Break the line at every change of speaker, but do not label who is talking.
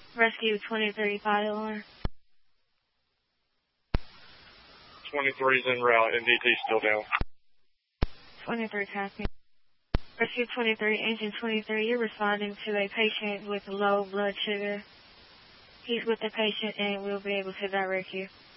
Rescue 23 fire alarm.
23 is en route. NDT still down.
23 copy. Rescue 23, Engine 23, you're responding to a patient with low blood sugar. He's with the patient and we'll be able to direct you.